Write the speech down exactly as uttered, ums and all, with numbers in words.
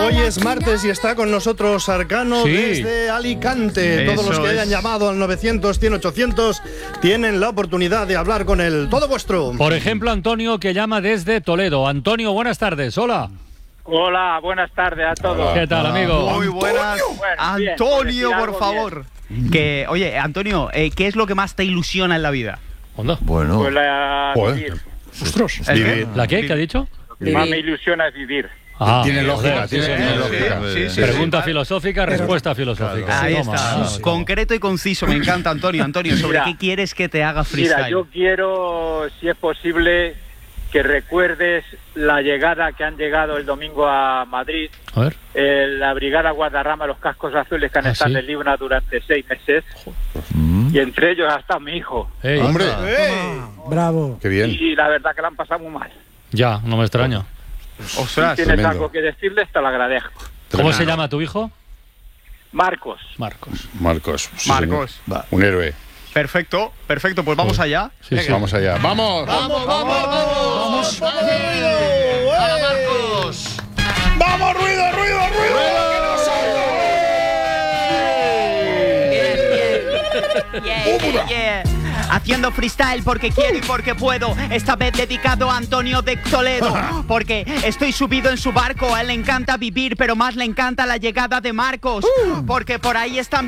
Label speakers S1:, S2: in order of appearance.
S1: Hoy es martes y está con nosotros Arcano
S2: Sí.
S1: desde Alicante.
S3: Eso
S1: Todos los que hayan
S3: es.
S1: llamado al novecientos, cien, ochocientos tienen la oportunidad de hablar con él. Todo vuestro.
S2: Por ejemplo, Antonio, que llama desde Toledo. Antonio, buenas tardes. Hola.
S4: Hola, buenas tardes a todos.
S2: ¿Qué tal, amigo?
S3: Muy buenas.
S4: Bueno, bien,
S3: Antonio,
S4: por decir
S3: por
S4: algo
S3: favor. Que, oye, Antonio, eh, ¿qué es lo que más te ilusiona en la vida?
S2: Onda.
S5: Bueno,
S4: Pues la
S1: Joder.
S4: vivir.
S1: Ostras.
S3: ¿El
S1: Vivir.
S2: ¿La qué? ¿Qué ha dicho?
S4: Lo que más me ilusiona es vivir.
S2: Ah,
S5: tiene
S2: joder,
S5: lógica,
S2: sí,
S5: tiene, tiene
S2: señor.
S5: lógica.
S3: Sí, sí,
S2: Pregunta filosófica, respuesta filosófica.
S3: Ahí
S2: Toma.
S3: está.
S2: Ah,
S3: Concreto y conciso, me encanta, Antonio. Antonio, ¿sobre
S4: Mira.
S3: qué quieres que te haga
S4: Mira,
S3: freestyle?
S4: yo quiero, si es posible, que recuerdes la llegada que han llegado el domingo a Madrid,
S2: A ver.
S4: eh, la Brigada Guadarrama, los cascos azules que han
S2: Ah,
S4: estado
S2: ¿sí?
S4: en Libna durante seis meses, y entre ellos hasta mi hijo.
S2: Ey,
S5: hombre,
S6: Bravo.
S5: qué bien.
S4: Y la verdad que la han pasado muy mal.
S2: Ya, no me extraña.
S3: Ostras,
S4: Si tienes
S5: tremendo.
S4: algo que decirles, te lo agradezco.
S2: ¿Cómo se llama tu hijo?
S4: Marcos.
S2: Marcos.
S5: Marcos. sí,
S3: Marcos.
S5: señor. Va, un héroe.
S3: perfecto, perfecto, pues vamos allá.
S2: Sí, sí.
S5: Vamos allá. ¡Vamos!
S1: ¡Vamos, vamos, vamos! ¡Vamos,
S3: Marcos!
S1: ¡Vamos, ruido, ruido, ruido!
S3: Yeah, yeah, yeah. Haciendo freestyle porque quiero y porque puedo. Esta vez dedicado a Antonio de Toledo. Porque estoy subido en su barco. A él le encanta vivir, pero más le encanta la llegada de Marcos. Porque por ahí están